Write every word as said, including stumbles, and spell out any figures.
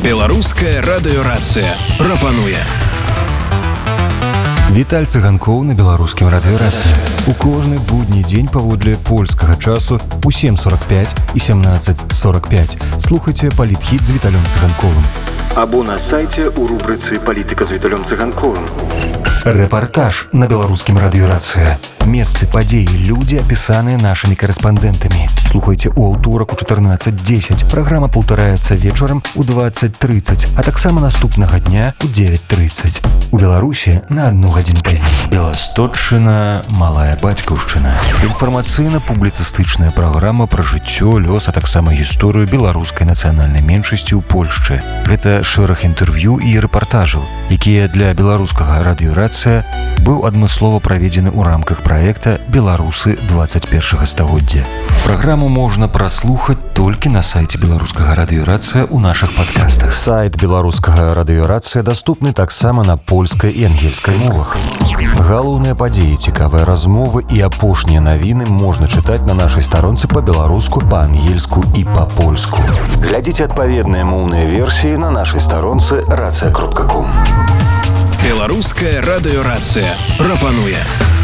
Беларуская радыёрацыя прапануе. Віталь Цыганкоў на беларускім радыёрацыі. У кожны будні дзень паводле польскага часу у сем сорок пять і семнадцать сорок пять слухайце палітхіт з Віталем Цыганковым. Або на сайце у рубрыцы «Палітыка з Віталем Цыганковым». Рэпартаж на беларускім радыёрацыі. Месцы, падзеі, людзі, апісаныя нашымі корэспандэнтамі. Слухайце ў аўторак у чатырнаццаць дзесяць. Праграма паўтараецца вечарам у двадцать тридцать, а таксама наступнага дня у девять тридцать. У Беларусі на одну гадзіну пазней. Беластотчына, малая бацькаўшчына. Інфармацыйна-публіцыстычная праграма пра жыццё, лёс, а таксама гісторыю беларускай нацыянальнай меншасці ў Польшчы. Гэта шэраг інтэрв'ю і рэпартажаў, якія для беларускага радыёрацыя быў адмыслова праведзены ў рамках праекта «Беларусы двадцать першага стагоддзя». Праграму можна праслухаць толькі на сайце беларускага радыёрацыя ў нашых падкастах. Сайт беларускага радыёрацыя даступны таксама на польскай і ангельскай мовах. Галоўныя падзеі, цікавыя размовы і апошнія навіны можна чытаць на нашай старонцы па-беларуску, па-ангельску і па-польску. Глядзіце адпаведныя моўныя версіі на нашай старонцы рацыя кропка ком. Беларуская радыёрацыя прапануе.